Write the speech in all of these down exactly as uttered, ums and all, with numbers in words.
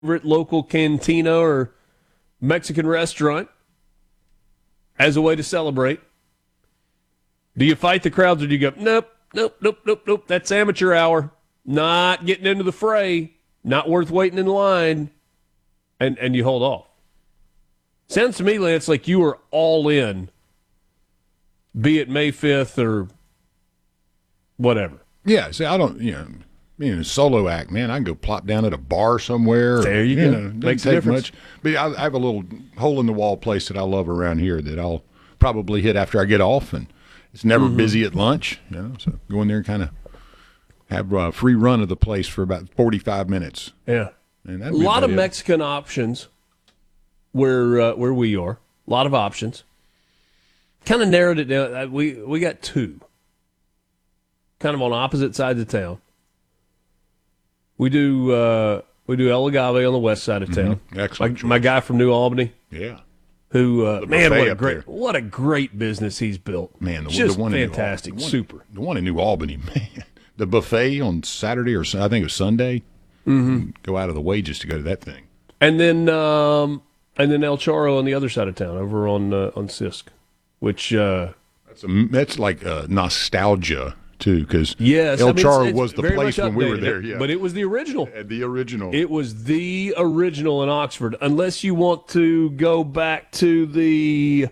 favorite local cantina or Mexican restaurant as a way to celebrate? Do you fight the crowds or do you go, nope, nope, nope, nope, nope, that's amateur hour. Not getting into the fray. Not worth waiting in line. And and you hold off. Sounds to me, Lance, like you were all in, be it May fifth or whatever. Yeah, see, I don't, you know, being a solo act, man, I can go plop down at a bar somewhere. There you, you go. Know, Makes a take difference. much. But I, I have a little hole-in-the-wall place that I love around here that I'll probably hit after I get off, and it's never Mm-hmm. busy at lunch, you know, so go in there and kind of have a free run of the place for about forty-five minutes. Yeah. And A that'd be lot about of it. Mexican options where uh, where we are. A lot of options. Kind of narrowed it down. Uh, We we got two. Kind of on opposite sides of town. We do uh, we do El Agave on the west side of town. Mm-hmm. Excellent My, my guy from New Albany, Yeah. who uh, The man, buffet what a up great there. what a great business he's built. Man, the, just the one fantastic, in New Albany, super. the one, the one in New Albany, man. The buffet on Saturday or Sun- I think it was Sunday. Mm-hmm. Go out of the way just to go to that thing. And then um, and then El Charo on the other side of town, over on uh, on Sisk, which uh, That's a, that's like uh, nostalgia too, because yes, El I mean, it's- Charo it's was the very place much when we were updated, there. Yeah, but it was the original. Uh, the original. It was the original in Oxford, unless you want to go back to the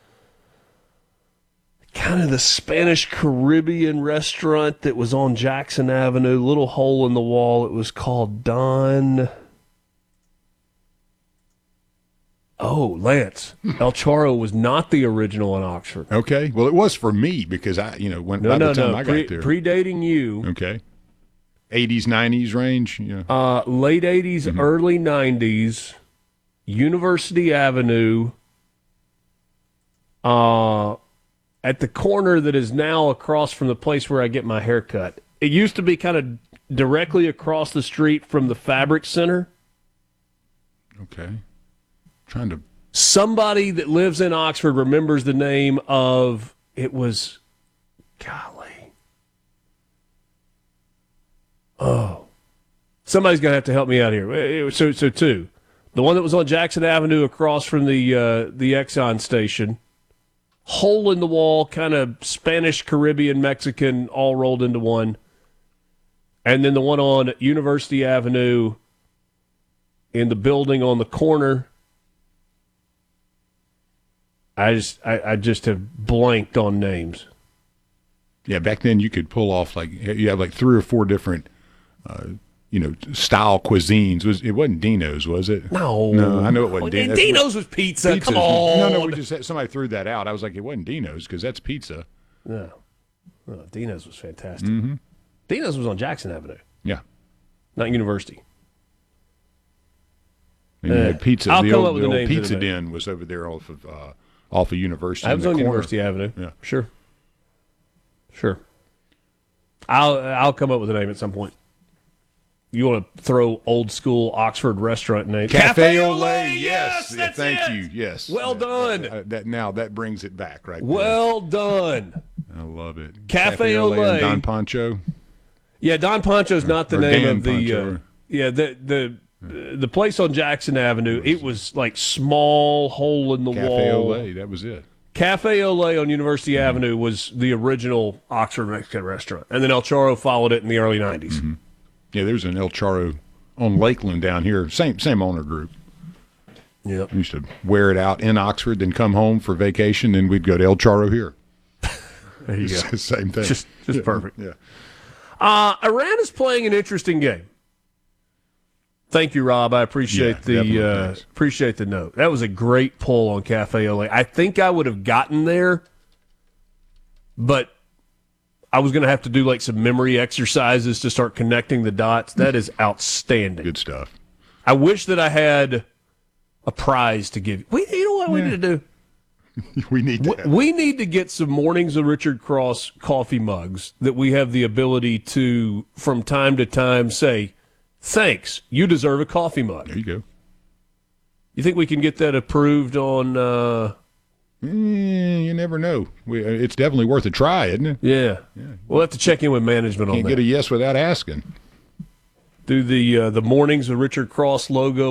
kind of the Spanish Caribbean restaurant that was on Jackson Avenue, little hole in the wall. It was called Don. Oh, Lance, El Charo was not the original in Oxford. Okay, well, it was for me because I, you know, when No, by no, the time no. I Pre- got there, predating you. okay, eighties, nineties range. You know, Uh, late eighties, Mm-hmm. early nineties, University Avenue, uh, at the corner that is now across from the place where I get my hair cut. It used to be kind of directly across the street from the Fabric Center. okay, trying to. Somebody that lives in Oxford remembers the name of, it was, golly. Oh. Somebody's going to have to help me out here. It was- So, so two. The one that was on Jackson Avenue across from the uh, the Exxon station. Hole in the wall, kind of Spanish, Caribbean, Mexican, all rolled into one. And then the one on University Avenue in the building on the corner. I just I, I just have blanked on names. Yeah, back then you could pull off like you have like three or four different, uh, you know, style cuisines. Was it wasn't Dino's, was it? No, no, I know it wasn't Oh, Dino's. Dino's was pizza. Pizza's- Come on, No, no, we just had, somebody threw that out. I was like, it wasn't Dino's because that's pizza. no. No, Dino's was fantastic. Mm-hmm. Dino's was on Jackson Avenue, Yeah, not University. and you Uh, had pizza. I'll the come old, up with the the old names in a pizza minute. den was over there off of uh, off of University. I in was the on corner. University Avenue. Yeah. Sure, sure. I'll I'll come up with a name at some point. You want to throw old school Oxford restaurant name? Cafe Ole, Olay, yes. Yeah, that's thank it. you. Yes. Well Yeah, done. uh, that now that brings it back right Well done. there. I love it. Cafe Ole Olay. and Don Poncho. Yeah, Don Poncho's not the Or name Dan of the. Poncho. Uh, yeah, the the the place on Jackson Avenue. It was like small hole in the Cafe wall. Olay, that was it. Cafe Olay on University Avenue was the original Oxford Mexican restaurant, and then El Charo followed it in the early nineties. Mm-hmm. Yeah, there's an El Charo on Lakeland down here. Same same owner group. Yep. We used to wear it out in Oxford, then come home for vacation, then we'd go to El Charo here. There you It's go. the same thing. Just just Yeah, perfect. Yeah. Uh, Iran is playing an interesting game. Thank you, Rob. I appreciate Yeah, definitely, the uh, thanks. appreciate the note. That was a great pull on Cafe Olay. I think I would have gotten there, but I was going to have to do like some memory exercises to start connecting the dots. That is outstanding. Good stuff. I wish that I had a prize to give you. We, you know what we Yeah. need to do? We need to We, have- we need to get some Mornings of Richard Cross coffee mugs that we have the ability to, from time to time, say, thanks, you deserve a coffee mug. There you go. You think we can get that approved on, uh, Mm, you never know. We, uh, it's definitely worth a try, isn't it? yeah. We'll have to check in with management on Can't that. get a yes without asking. do the uh, the mornings with Richard Cross logo